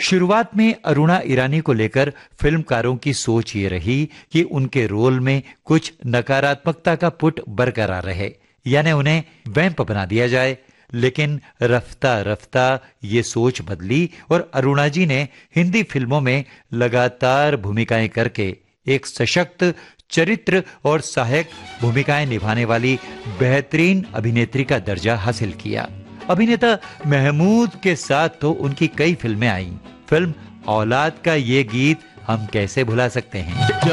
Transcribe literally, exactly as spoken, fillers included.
शुरुआत में अरुणा ईरानी को लेकर फिल्मकारों की सोच ये रही कि उनके रोल में कुछ नकारात्मकता का पुट बरकरार रहे, यानी उन्हें वैम्प बना दिया जाए। लेकिन रफ्ता रफ्ता ये सोच बदली और अरुणा जी ने हिंदी फिल्मों में लगातार भूमिकाएं करके एक सशक्त चरित्र और सहायक भूमिकाएं निभाने वाली बेहतरीन अभिनेत्री का दर्जा हासिल किया। अभिनेता महमूद के साथ तो उनकी कई फिल्में आईं। फिल्म औलाद का ये गीत हम कैसे भुला सकते हैं।